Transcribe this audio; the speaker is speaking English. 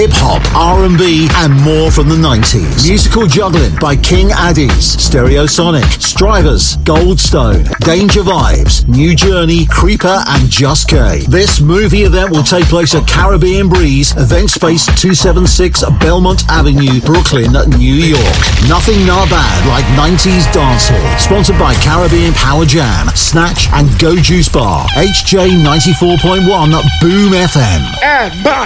hip-hop, R&B, and more from the 90s. Musical juggling by King Addies, Stereosonic, Strivers, Goldstone, Danger Vibes, New Journey, Creeper, and Just K. This movie event will take place at Caribbean Breeze, Event Space 276 Belmont Avenue, Brooklyn, New York. Nothing not bad like 90s dancehall. Sponsored by Caribbean Power Jam, Snatch, and Go Juice Bar. HJ 94.1 Boom FM.